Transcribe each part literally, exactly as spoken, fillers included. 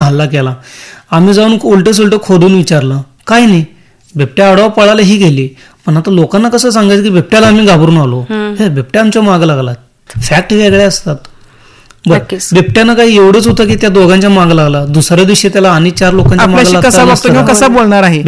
हल्ला केला. आम्ही जाऊन उलट सुलट खोदून विचारलं, काय नाही, बिबट्या आडवा पळाला ही गेली. पण आता लोकांना कसं सांगायचं की बिबट्याला आम्ही घाबरून आलो, हे बिबट्या आमच्या मागं लागला. फॅक्ट वेगळे असतात. बिबट्यानं काही एवढंच होतं की त्या दोघांच्या माग लागला, दुसऱ्या दिवशी त्याला आणि चार लोकांच्या मागे कसा बोलणार आहे,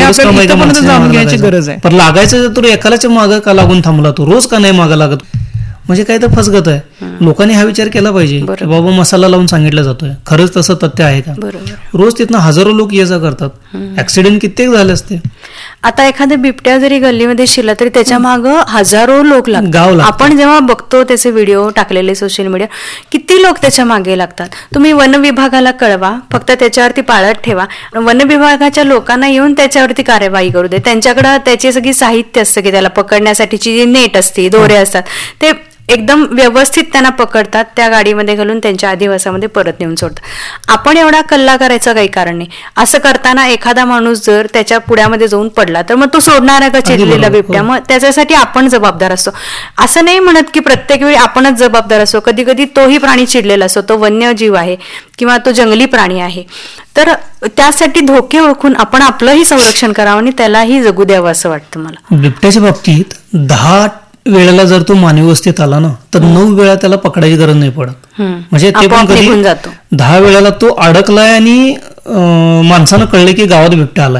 गरज आहे. पण लागायचं तर एकालाच्या मागं का लागून थांबला, तो रोज का नाही मागं लागत, म्हणजे काय तर फसगत आहे. लोकांनी हा विचार केला पाहिजे की बाबा मसाला लावून सांगितलं जातोय, खरंच तसं तथ्य आहे का? रोज तिथनं हजारो लोक ये जा करतात, ऍक्सिडेंट कित्येक झाले असते. आता एखाद्या बिबट्या जरी गल्लीमध्ये शिरला तरी त्याच्या मागं हजारो लोक लागतात. आपण जेव्हा बघतो त्याचे व्हिडिओ टाकलेले सोशल मीडिया, किती लोक त्याच्या मागे लागतात. तुम्ही वन विभागाला कळवा, फक्त त्याच्यावरती पाळत ठेवा, वन विभागाच्या लोकांना येऊन त्याच्यावरती कार्यवाही करू दे. त्यांच्याकडे त्याचे सगळी साहित्य असतं की त्याला पकडण्यासाठीची जी नेट असते, दोरे असतात, ते एकदम व्यवस्थित त्यांना पकडतात, त्या गाडीमध्ये घालून त्यांच्या अधिवासामध्ये परत नेऊन सोडतात. आपण एवढा कल्ला करायचं काही कारण नाही. असं करताना एखादा माणूस जर त्याच्या पुढ्यामध्ये जाऊन पडला तर मग तो सोडणारा का चिरलेला बिबट्या, मग त्याच्यासाठी आपण जबाबदार असतो. असं नाही म्हणत की प्रत्येक वेळी आपणच जबाबदार असतो, कधी कधी तोही प्राणी चिडलेला असतो, तो वन्यजीव आहे किंवा तो जंगली प्राणी आहे. तर त्यासाठी धोके ओळखून आपण आपलंही संरक्षण करावं आणि त्यालाही जगू द्यावं असं वाटतं मला. बिबट्याच्या बाबतीत दहा वेळेला जर तो मानवी वस्तीत आला ना तर नऊ वेळा त्याला पकडायची गरज नाही पडत. म्हणजे ते पण कधी दहा वेळेला तो अडकलाय आणि माणसानं कळले की गावात बिबट्या आलाय,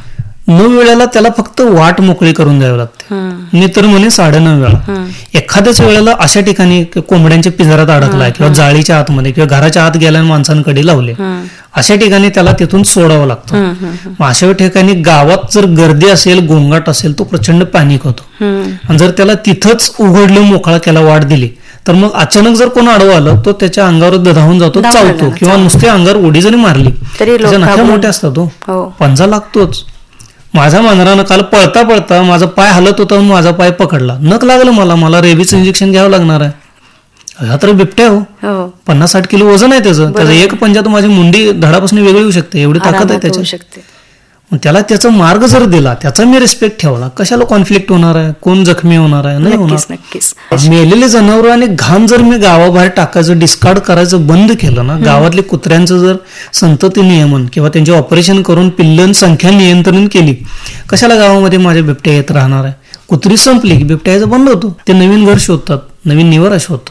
नऊ वेळेला त्याला फक्त वाट मोकळी करून द्यावी लागते. मी तर म्हणे साडेनऊ वेळा. एखाद्याच वेळेला अशा ठिकाणी कोंबड्यांच्या पिंजऱ्यात अडकलाय किंवा जाळीच्या आतमध्ये किंवा घराच्या आत गेल्या माणसांकडे लावले, अशा ठिकाणी त्याला तिथून सोडावं लागतं. मग अशा ठिकाणी गावात जर गर्दी असेल, गोंगाट असेल, तो प्रचंड पॅनिक होतो. आणि जर त्याला तिथंच उघडलं, मोकळा केला, वाट दिली, तर मग अचानक जर कोण आडवं आलं तो त्याच्या अंगावर दधावून जातो, चावतो, किंवा नुसत्या अंगावर उडी जरी मारली, त्याच्या नख्या मोठ्या असतात, तो पंजा लागतोच. माझ्या मांजरानं काल पळता पळता माझा पाय हलत होता, माझा पाय पकडला, नख लागलं मला, मला रेबीच इंजेक्शन घ्यावं लागणार आहे. हा तर बिबट्या हो, पन्नास साठ किलो वजन आहे त्याचं, त्याचं एक पंजा तो माझी मुंडी धडापासून वेगळी होऊ शकते, एवढी ताकद आहे त्याच्यात. मग त्याला त्याचा मार्ग जर दिला, त्याचा मी रिस्पेक्ट ठेवला, कशाला कॉन्फ्लिक्ट होणार आहे, कोण जखमी होणार आहे, नाही होणार. मेलेले जनावर आणि घाण जर मी गावाबाहेर टाकायचं, डिस्कार्ड करायचं बंद केलं ना, गावातले कुत्र्यांचं जर संतती नियमन किंवा त्यांचे ऑपरेशन करून पिल्लन संख्या नियंत्रण केली, कशाला गावामध्ये माझ्या बिबट्या येत राहणार आहे. कुत्री संपली की बिबट्या यायचं बंद होतो, ते नवीन घर शोधतात, नवीन निवारा शोधतात.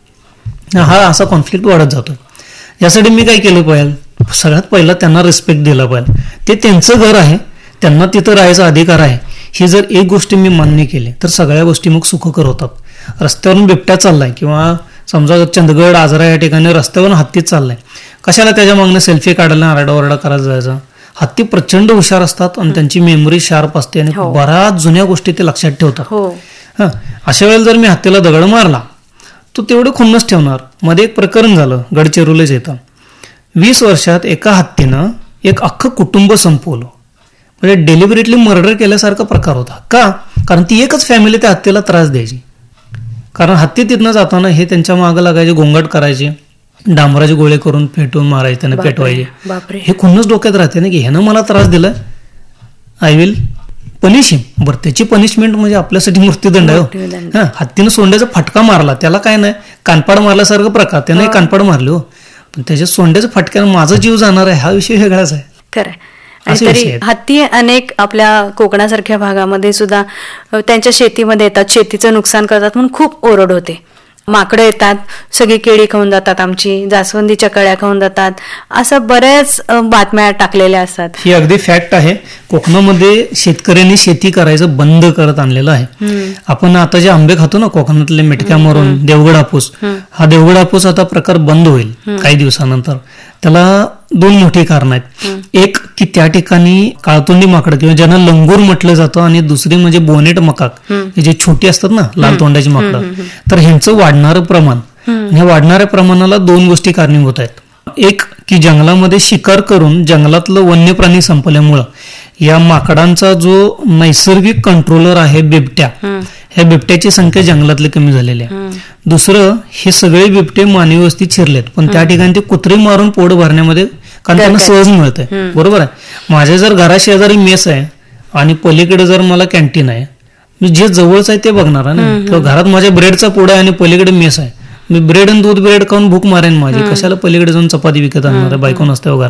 हा असा कॉन्फ्लिक्ट वाढत जातो. यासाठी मी काय केलं पाहिजे, सगळ्यात पहिला त्यांना रिस्पेक्ट दिला पाहिजे. ते त्यांचं घर आहे, त्यांना तिथं राहायचा अधिकार आहे. ही जर एक गोष्टी मी मान्य केली तर सगळ्या गोष्टी मग सुखकर होतात. रस्त्यावरून बिबट्या चाललाय किंवा समजा चंदगड, आजरा या ठिकाणी रस्त्यावरून हत्तीच चाललाय, कशाला त्याच्या मागणं सेल्फी काढायला आरडाओरडा करायला जायचा. हत्ती प्रचंड हुशार असतात आणि त्यांची मेमरी शार्प असते आणि बऱ्याच जुन्या गोष्टी ते लक्षात ठेवतात. हा, अशा वेळेला जर मी हत्तीला दगड मारला तो तेवढं खुन्नस ठेवणार. मध्ये एक प्रकरण झालं, गडचिरोलीच येतं. वीस वर्षात एका हत्तीनं एक अख्खं कुटुंब संपवलं, म्हणजे डेलिबरेटली मर्डर केल्यासारखा प्रकार होता. का? कारण ती एकच फॅमिली त्या हत्तीला त्रास द्यायची. कारण हत्ती तिथनं जाताना हे त्यांच्या मागं लागायचे, गोंगाट करायचे, डांबराचे गोळे करून फेटून मारायचे, त्यांना पेटवायचे. हे खुन्नस डोक्यात राहते ना की ह्यानं मला त्रास दिला, आय विल पनिश हिम. बरं, त्याची पनिशमेंट म्हणजे आपल्यासाठी मृत्यूदंड आहे. हा, हत्तीनं सोंड्याचा फटका मारला, त्याला काय नाही, कानपाड मारल्यासारखा प्रकार, त्याने कानपाड मारली हो, पण त्याच्या सोंड्याच्या फटक्यानं माझा जीव जाणार आहे, हा विषय वेगळाच आहे. खरं. आणि तरी हत्ती अनेक आपल्या कोकणासारख्या भागामध्ये सुद्धा त्यांच्या शेतीमध्ये येतात, शेतीचं नुकसान करतात म्हणून खूप ओरड होते. माकडं येतात, सगळी केळी खाऊन जातात, आमची जास्वंदीच्या कळ्या खाऊन जातात, असं बऱ्याच बातम्या टाकलेल्या असतात. ही अगदी फॅक्ट आहे. कोकणामध्ये शेतकऱ्यांनी शेती करायचं बंद करत आणलेलं आहे. आपण आता जे आंबे खातो ना कोकणातले मेटक्या मारून, देवगड हापूस, हा देवगड हापूस आता प्रकार बंद होईल काही दिवसानंतर. त्याला दोन मोठी कारण आहेत. एक की त्या ठिकाणी काळतोंडी माकडं किंवा ज्यांना लंगूर म्हटलं जातं, आणि दुसरी म्हणजे बोनेट मकाक, जे छोटी असतात ना लाल तोंडाची माकडं, तर ह्यांचं वाढणारं प्रमाण, ह्या वाढणाऱ्या प्रमाणाला दोन गोष्टी कारणीभूत आहेत. एक की जंगलामध्ये शिकार करून जंगलातलं वन्य प्राणी संपल्यामुळं या माकडांचा जो नैसर्गिक कंट्रोलर आहे बिबट्या, ह्या बिबट्याची संख्या जंगलातली कमी झालेली आहे. दुसरं, हे सगळे बिबटे मानवी वस्तीत शिरलेत, पण त्या ठिकाणी ते कुत्रे मारून पोट भरण्यामध्ये, कारण त्यांना सहज मिळतंय. बरोबर आहे. माझ्या जर घराशेजारी मेस आहे आणि पलीकडे जर मला कॅन्टीन आहे, मी जे जवळच आहे ते बघणार आहे ना. किंवा घरात माझ्या ब्रेडचा पोडा आहे आणि पलीकडे मेस आहे, मी ब्रेड आणि दूध ब्रेड खाऊन भूक मारेन माझी, कशाला पलीकडे जाऊन चपाती विकत आणणार आहे, बायको नसते वगैरे.